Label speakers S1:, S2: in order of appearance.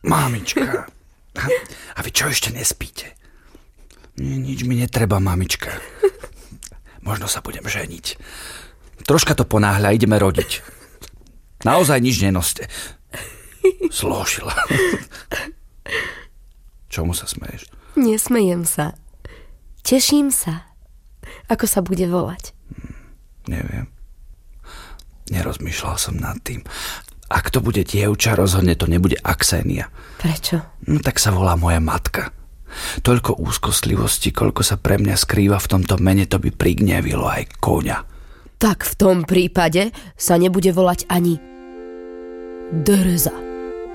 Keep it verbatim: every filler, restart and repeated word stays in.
S1: Mamička. A vy čo ešte nespíte? Nič mi netreba, mamička. Možno sa budem ženiť. Troška to ponáhľa, ideme rodiť. Naozaj nič nenoste. Zložila. Čomu sa smeješ?
S2: Nesmejem sa. Teším sa. Ako sa bude volať?
S1: Hm, neviem. Nerozmýšľal som nad tým. Ak to bude dievča, rozhodne to nebude Aksenia.
S2: Prečo?
S1: No tak sa volá moja matka. Toľko úzkostlivosti, koľko sa pre mňa skrýva v tomto mene, to by prignevilo aj koňa.
S2: Tak v tom prípade sa nebude volať ani Dereza.